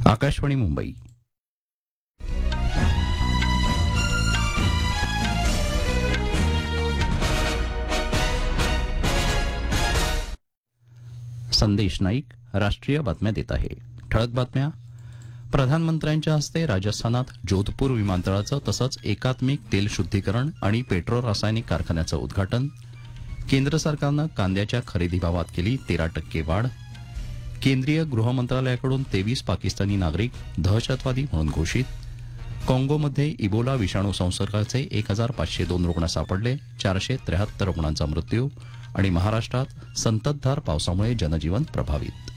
आकाशवाणी मुंबई. संदेश नाईक राष्ट्रीय बातम्या देत आहे. ठळक बातम्या. प्रधानमंत्र्यांच्या हस्ते राजस्थानात जोधपूर विमानतळाचं तसंच एकात्मिक तेल शुद्धीकरण आणि पेट्रो रासायनिक कारखान्याचं उद्घाटन. केंद्र सरकारनं कांद्याच्या खरेदी भावात केली 13% वाढ. केंद्रीय गृह मंत्रालयाकडून 23 पाकिस्तानी नागरिक दहशतवादी म्हणून घोषित. काँगोमध्ये इबोला विषाणू संसर्गाचे 1502 रुग्ण सापडले. 473 रुग्णांचा मृत्यू. आणि महाराष्ट्रात संततधार पावसामुळे जनजीवन प्रभावित.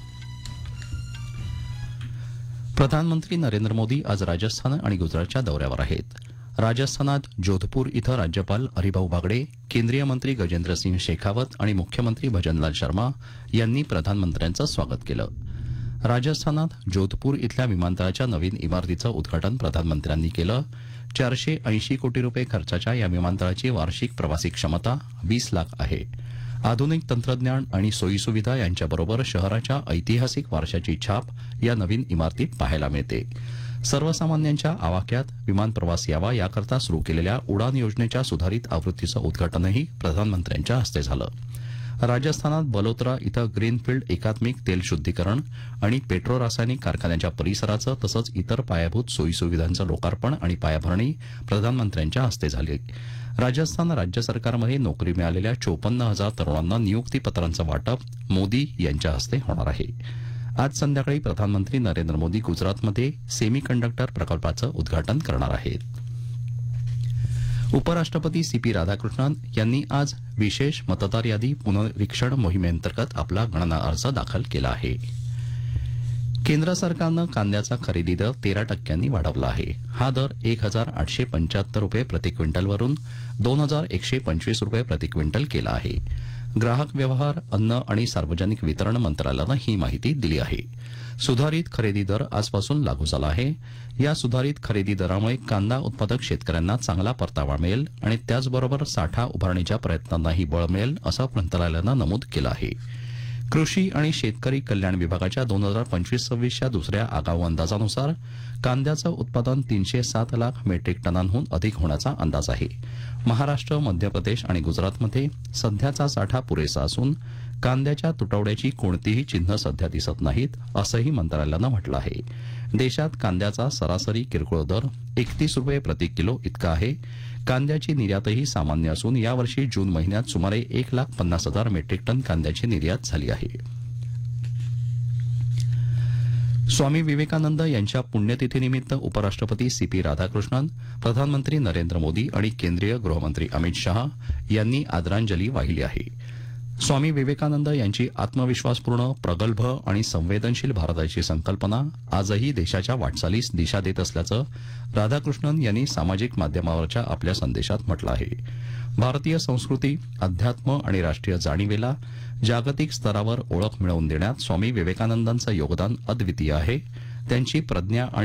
प्रधानमंत्री नरेंद्र मोदी आज राजस्थान आणि गुजरातच्या दौऱ्यावर आहेत. राजस्थानात जोधपूर इथं राज्यपाल हरिभाऊ बागडे, केंद्रीय मंत्री गजेंद्र सिंह शेखावत आणि मुख्यमंत्री भजनलाल शर्मा यांनी प्रधानमंत्र्यांचं स्वागत केलं. राजस्थानात जोधपूर इथल्या विमानतळाच्या नवीन इमारतीचं उद्घाटन प्रधानमंत्र्यांनी केलं. 480 कोटी रुपये खर्चाच्या या विमानतळाची वार्षिक प्रवासी क्षमता 20 लाख आहे. आधुनिक तंत्रज्ञान आणि सोयीसुविधा यांच्याबरोबर शहराच्या ऐतिहासिक वारशाची छाप या नवीन इमारतीत पाहायला मिळते. सर्वसामान्यांच्या आवाक्यात विमान प्रवास यावा याकरता सुरू केलेल्या उडान योजनेच्या सुधारित आवृत्तीचं उद्घाटनही प्रधानमंत्र्यांच्या हस्ते झालं. राजस्थानात बलोत्रा इथं ग्रीनफील्ड एकात्मिक तेल शुद्धीकरण आणि पेट्रो रासायनिक कारखान्याच्या परिसराचं तसंच इतर पायाभूत सोयीसुविधांचं लोकार्पण आणि पायाभरणी प्रधानमंत्र्यांच्या हस्ते झाली. राजस्थान राज्य सरकारमध्ये नोकरी मिळालेल्या 54,000 तरुणांना नियुक्तीपत्रांचं वाटप मोदी यांच्या हस्ते होणार आहे. आज संध्याकाळी प्रधानमंत्री नरेंद्र मोदी गुजरातमध्ये सेमीकंडक्टर प्रकल्पाचं उद्घाटन करणार आहेत. उपराष्ट्रपती सीपी राधाकृष्णन यांनी आज विशेष मतदार यादी पुनरीक्षण मोहिमेअंतर्गत आपला गणना अर्ज दाखल केला आहे. केंद्र सरकारनं कांद्याचा खरेदी दर 13% वाढवला आहे. हा दर 1,875 रुपये प्रति क्विंटलवरून 2,125 रुपये प्रति क्विंटल केला आहे. ग्राहक व्यवहार, अन्न आणि सार्वजनिक वितरण मंत्रालयानं ही माहिती दिली आहे. सुधारित खरेदी दर आजपासून लागू झाला आहे. या सुधारित खरेदी दरामुळे कांदा उत्पादक शेतकऱ्यांना चांगला परतावा मिळेल आणि त्याचबरोबर साठा उभारणीच्या प्रयत्नांनाही बळ मिळेल असं मंत्रालयानं नमूद केलं आहे. कृषी आणि शेतकरी कल्याण विभागाच्या 2025-26च्या दुसऱ्या आगाऊ अंदाजानुसार कांद्याचं उत्पादन 307 लाख मेट्रिक टनांहून अधिक होण्याचा अंदाज आहे. महाराष्ट्र, मध्य प्रदेश आणि गुजरातमध्ये सध्याचा साठा पुरेसा असून कांद्याच्या तुटवड्याची कोणतीही चिन्ह सध्या दिसत नाहीत असंही मंत्रालयानं म्हटलं आहे. देशात कांद्याचा सरासरी किरकोळ दर 31 रुपये प्रति किलो इतका आहे. कांद्याची निर्यातही सामान्य असून यावर्षी जून महिन्यात सुमारे 1,50,000 मेट्रिक टन कांद्याची निर्यात झाली आहे. स्वामी विवेकानंद यांच्या पुण्यतिथीनिमित्त उपराष्ट्रपती सीपी राधाकृष्णन, प्रधानमंत्री नरेंद्र मोदी आणि केंद्रीय गृहमंत्री अमित शाह यांनी आदरांजली वाहिली आहे. स्वामी विवेकानंद यांची आत्मविश्वासपूर्ण, प्रगल्भ आणि संवेदनशील भारताची संकल्पना आजही देशाच्या वाटचालीस दिशा देत असल्याचं राधाकृष्णन यांनी सामाजिक माध्यमावरच्या आपल्या संदेशात म्हटलं आहे. भारतीय संस्कृती, अध्यात्म आणि राष्ट्रीय जाणीवेला जागतिक स्तरावर ओळख मिळवून देण्यात स्वामी विवेकानंदांचं योगदान अद्वितीय आहे. त्यांची प्रज्ञा आणि